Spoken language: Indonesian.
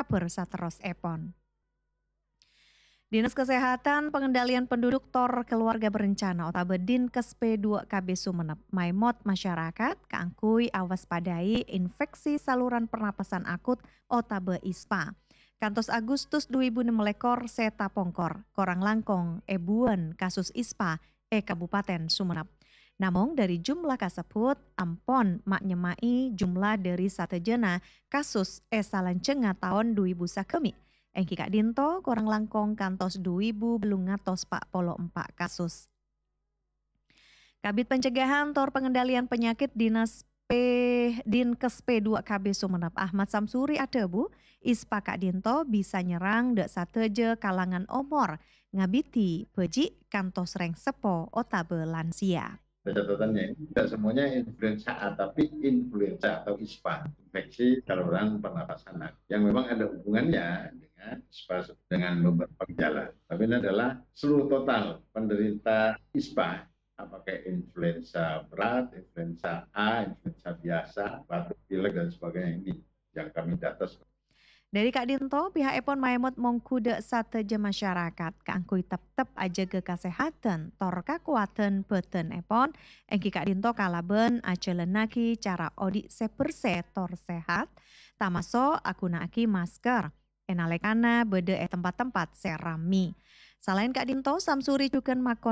kaper sateros epon. Dinas Kesehatan Pengendalian Penduduk Tor Keluarga Berencana Otabe Dinkes P2 KB Sumenep maimot masyarakat kaangkui awas padai infeksi saluran pernapasan akut Otabe ISPA. Kantos Agustus 2016 seta pongkor korang langkong ebuan kasus ISPA Kabupaten Sumenep. Namun dari jumlah kasebut ampon mak nyemai jumlah dari satejena kasus salancenga tahun 2000 sakemi. Engki Kak Dinto korang langkong kantos 2000 belum ngatos 44 kasus. Kabit Pencegahan Tor Pengendalian Penyakit Dinkes P2 KB Sumenep Ahmad Samsuri adebu ISPA Kak Dinto bisa nyerang dek sateje kalangan omor ngabiti peji kantos reng sepo otabe lansia. Catatannya ini tidak semuanya influenza A, tapi influenza atau ISPA, infeksi saluran pernapasan akut, yang memang ada hubungannya dengan ISPA dengan beberapa gejala. Tapi ini adalah seluruh total penderita ISPA, apakah influenza berat, influenza A, influenza biasa, batuk pilek dan sebagainya, ini yang kami data. Dari Kak Dinto, pihak Epon maemot mongkude sateje masyarakat kaangkui tetep aja ke kesehatan tor kakuatan beten Epon engki Kak Dinto kalaben acelenaki cara audit seperse tor sehat tamaso akunaki masker enalekana bede tempat-tempat serami. Selain Kak Dinto, Samsuri juga makon